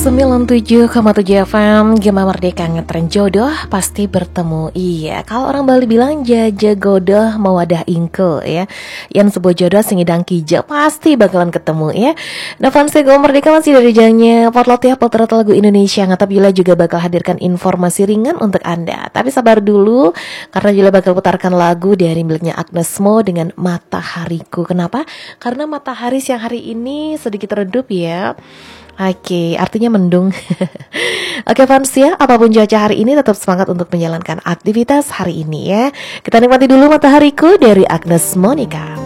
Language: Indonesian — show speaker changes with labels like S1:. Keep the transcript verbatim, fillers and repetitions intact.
S1: sembilan puluh tujuh koma tujuh F M Gema Merdeka ngetren jodoh pasti bertemu. Iya, kalau orang Bali bilang jaja godoh mawadah ingko ya. Yang sebuah jodoh singidang kija pasti bakalan ketemu ya. Nah, fans Gema Merdeka masih dari jangnya potlot ya potret lagu Indonesia. Ngatap Yula juga bakal hadirkan informasi ringan untuk Anda. Tapi sabar dulu karena Yula bakal putarkan lagu dari miliknya Agnes Mo dengan Matahariku. Kenapa? Karena matahari siang hari ini sedikit redup ya. Oke, artinya mendung. Oke fans ya, apapun cuaca hari ini tetap semangat untuk menjalankan aktivitas hari ini ya. Kita nikmati dulu Matahariku dari Agnes Monica.